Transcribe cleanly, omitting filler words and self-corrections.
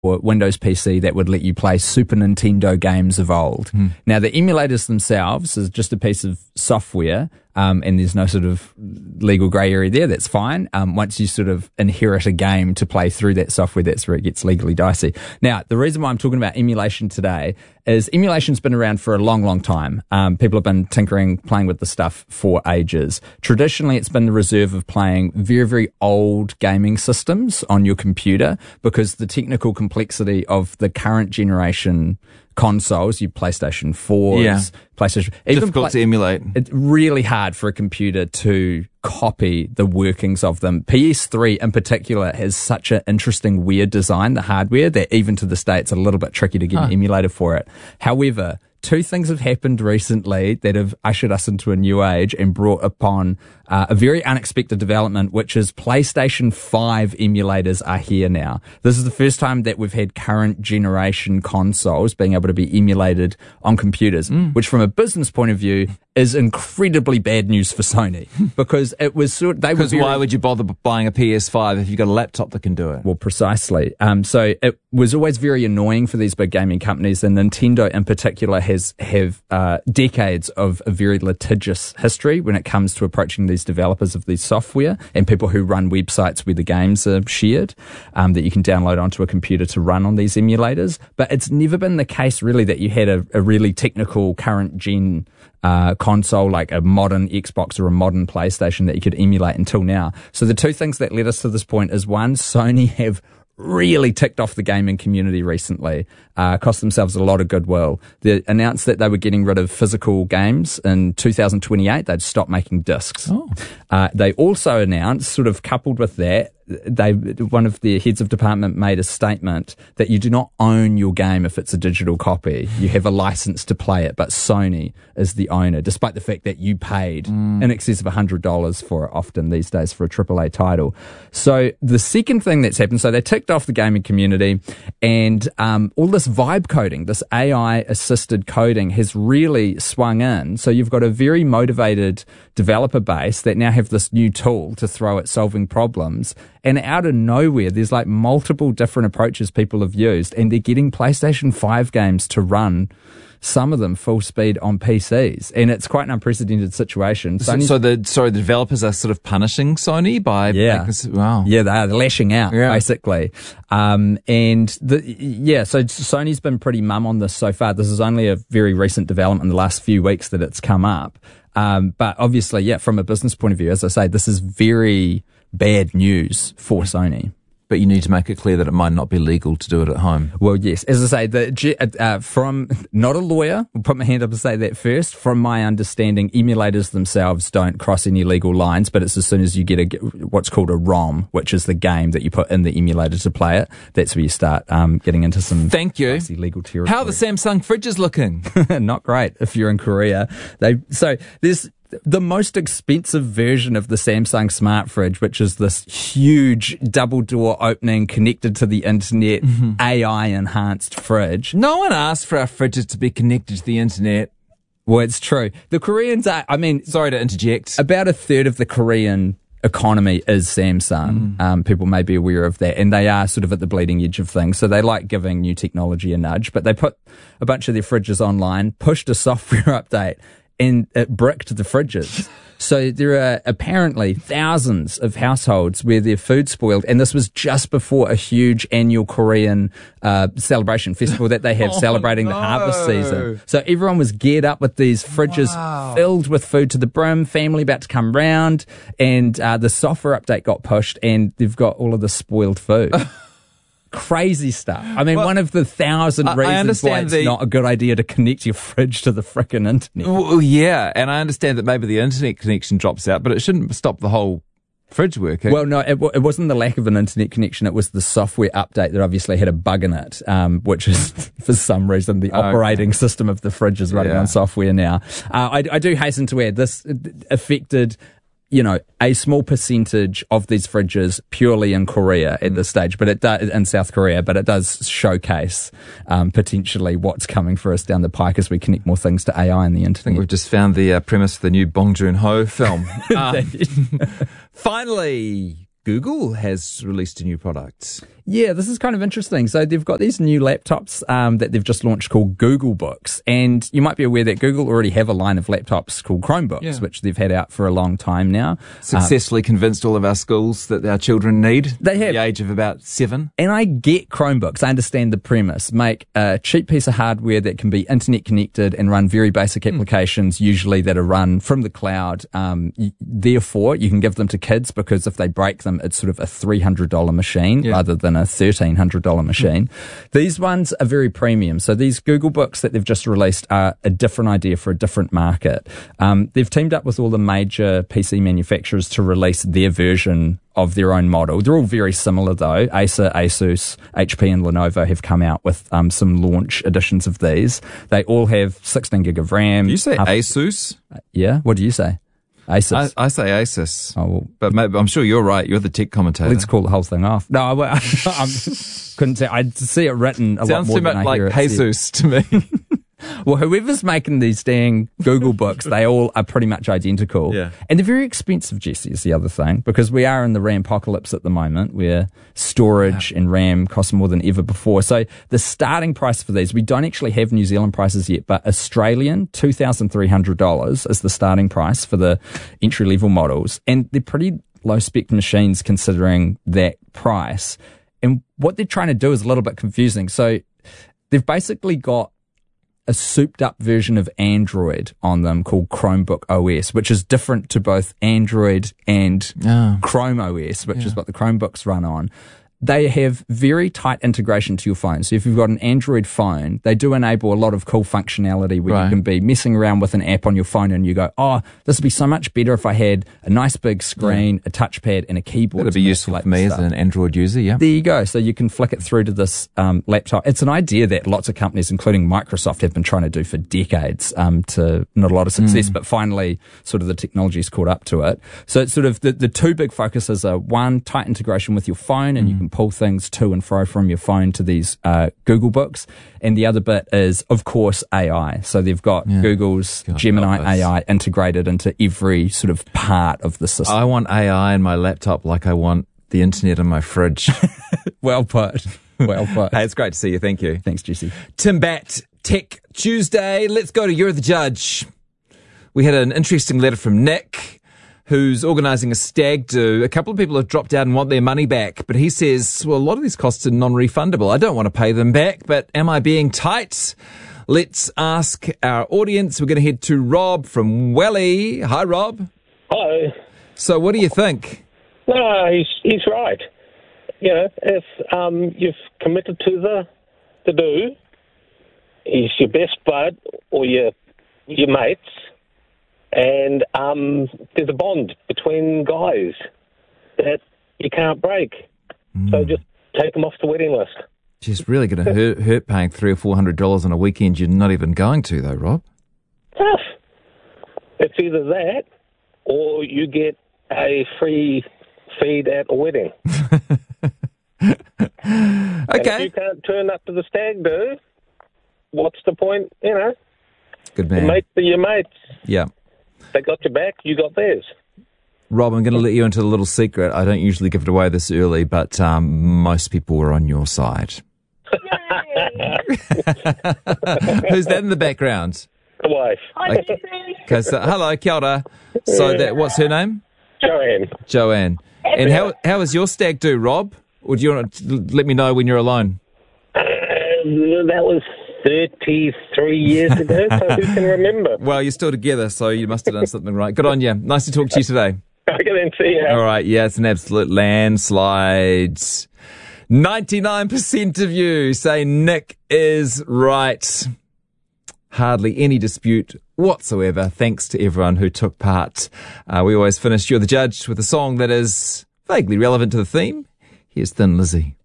or Windows PC that would let you play Super Nintendo games of old. Now, the emulators themselves is just a piece of software, and there's no sort of legal grey area there. That's fine. Once you sort of inherit a game to play through that software, that's where it gets legally dicey. Now, the reason why I'm talking about emulation today is emulation's been around for a long, long time. People have been tinkering, playing with the stuff for ages. Traditionally, it's been the reserve of playing very, very old gaming systems on your computer because the technical complexity of the current generation consoles, your PlayStation 4s, PlayStation... Difficult to emulate. It's really hard for a computer to copy the workings of them. PS3 in particular has such an interesting, weird design, the hardware, that even to this day it's a little bit tricky to get an emulator for it. However, two things have happened recently that have ushered us into a new age and brought upon a very unexpected development, which is PlayStation 5 emulators are here now. This is the first time that we've had current generation consoles being able to be emulated on computers, which from a business point of view is incredibly bad news for Sony because it was sort of, because why would you bother buying a PS5 if you've got a laptop that can do it? Well, precisely. So it was always very annoying for these big gaming companies, and Nintendo in particular have decades of a very litigious history when it comes to approaching these developers of these software and people who run websites where the games are shared that you can download onto a computer to run on these emulators. But it's never been the case really that you had a really technical current gen console like a modern Xbox or a modern PlayStation that you could emulate until now. So the two things that led us to this point is one, Sony have really ticked off the gaming community recently, cost themselves a lot of goodwill. They announced that they were getting rid of physical games in 2028. They'd stop making discs. They also announced, sort of coupled with that, one of the heads of department made a statement that you do not own your game if it's a digital copy. You have a license to play it, but Sony is the owner, despite the fact that you paid in excess of $100 for it often these days for a AAA title. So the second thing that's happened, so they ticked off the gaming community, and all this vibe coding, this AI-assisted coding has really swung in. So you've got a very motivated developer base that now have this new tool to throw at solving problems. And out of nowhere, there's like multiple different approaches people have used, and they're getting PlayStation 5 games to run, some of them full speed on PCs. And it's quite an unprecedented situation. So the developers are sort of punishing Sony by... Wow. Yeah, they're lashing out, basically. So Sony's been pretty mum on this so far. This is only a very recent development in the last few weeks that it's come up. But obviously, from a business point of view, as I say, this is very bad news for Sony. But you need to make it clear that it might not be legal to do it at home. Well, yes. As I say, from not a lawyer, I'll put my hand up and say that first. From my understanding, emulators themselves don't cross any legal lines, but it's as soon as you get what's called a ROM, which is the game that you put in the emulator to play it, that's where you start getting into some legal territory. How are the Samsung fridges looking? Not great if you're in Korea. So there's the most expensive version of the Samsung Smart Fridge, which is this huge double door opening, connected to the internet, AI enhanced fridge. No one asked for our fridges to be connected to the internet. Well, it's true. The Koreans are, sorry to interject. About a third of the Korean economy is Samsung. People may be aware of that, and they are sort of at the bleeding edge of things. So they like giving new technology a nudge, but they put a bunch of their fridges online, pushed a software update, and it bricked the fridges. So there are apparently thousands of households where their food spoiled, and this was just before a huge annual Korean celebration festival that they have celebrating the harvest season. So everyone was geared up with these fridges filled with food to the brim, family about to come round, and the software update got pushed, and they've got all of the spoiled food. Crazy stuff. One of the 1,000 reasons why it's not a good idea to connect your fridge to the frickin' internet. Well, yeah, and I understand that maybe the internet connection drops out, but it shouldn't stop the whole fridge working. Well, no, it wasn't the lack of an internet connection. It was the software update that obviously had a bug in it, which is, for some reason, the operating system of the fridge is running on software now. I do hasten to add, this affected a small percentage of these fridges purely in Korea at this stage, but it does in South Korea, but it does showcase potentially what's coming for us down the pike as we connect more things to AI and the internet. I think we've just found the premise for the new Bong Joon-ho film. Finally, Google has released a new product. Yeah, this is kind of interesting. So they've got these new laptops that they've just launched called Google Books. And you might be aware that Google already have a line of laptops called Chromebooks, which they've had out for a long time now. Successfully convinced all of our schools that our children need. They have. At the age of about 7. And I get Chromebooks. I understand the premise. Make a cheap piece of hardware that can be internet connected and run very basic applications, usually that are run from the cloud. Therefore, you can give them to kids because if they break them, it's sort of a $300 machine rather than a $1,300 machine. These ones are very premium. So these Google Books that they've just released are a different idea for a different market. They've teamed up with all the major PC manufacturers to release their version of their own model. They're all very similar though. Acer, Asus, HP and Lenovo have come out with some launch editions of these. They all have 16 gig of RAM. You say Asus? Yeah. What do you say? Asus. I say Asus. Oh, well, but maybe, I'm sure you're right. You're the tech commentator. Let's call the whole thing off. No, I couldn't say. I see it written a lot more than I hear it said. Sounds too much like Jesus to me. Well, whoever's making these dang Google Books, they all are pretty much identical. Yeah. And they're very expensive, Jesse, is the other thing, because we are in the RAM apocalypse at the moment where storage and RAM cost more than ever before. So the starting price for these, we don't actually have New Zealand prices yet, but Australian, $2,300 is the starting price for the entry-level models. And they're pretty low-spec machines considering that price. And what they're trying to do is a little bit confusing. So they've basically got a souped up version of Android on them called Chromebook OS, which is different to both Android and Chrome OS, which is what the Chromebooks run on. They have very tight integration to your phone. So if you've got an Android phone, they do enable a lot of cool functionality where you can be messing around with an app on your phone and you go, oh, this would be so much better if I had a nice big screen, a touchpad and a keyboard. That'd be useful for me as an Android user, yeah. There you go. So you can flick it through to this laptop. It's an idea that lots of companies, including Microsoft, have been trying to do for decades to not a lot of success, but finally sort of the technology's caught up to it. So it's sort of the two big focuses are one, tight integration with your phone and you can pull things to and fro from your phone to these Google Books. And the other bit is, of course, AI. So they've got Google's Gemini AI integrated into every sort of part of the system. I want AI in my laptop like I want the internet in my fridge. Well put. Well put. Hey, it's great to see you. Thank you. Thanks, Jesse. Tim Batt, Tech Tuesday. Let's go to You're the Judge. We had an interesting letter from Nick, who's organising a stag do. A couple of people have dropped out and want their money back, but he says, well, a lot of these costs are non-refundable. I don't want to pay them back, but am I being tight? Let's ask our audience. We're going to head to Rob from Welly. Hi, Rob. Hello. So what do you think? No, he's right. You know, if you've committed to the do, he's your best bud or your mates, and there's a bond between guys that you can't break. So just take them off the wedding list. It's really going to hurt paying $300 or $400 on a weekend you're not even going to, though, Rob. Tough. It's either that or you get a free feed at a wedding. Okay. And if you can't turn up to the stag do, what's the point? You know, good man. Your mates are your mates. Yeah. They got your back, you got theirs. Rob, I'm going to let you into a little secret. I don't usually give it away this early, but most people were on your side. Who's that in the background? The wife. Okay, so hello, kia ora. So what's her name? Joanne. And how was your stag do, Rob? Or do you want to let me know when you're alone? That was 33 years ago, so who can remember? Well, you're still together, so you must have done something right. Good on you. Nice to talk to you today. Okay, then, see you. All right, yeah, it's an absolute landslide. 99% of you say Nick is right. Hardly any dispute whatsoever, thanks to everyone who took part. We always finish You're the Judge with a song that is vaguely relevant to the theme. Here's Thin Lizzy.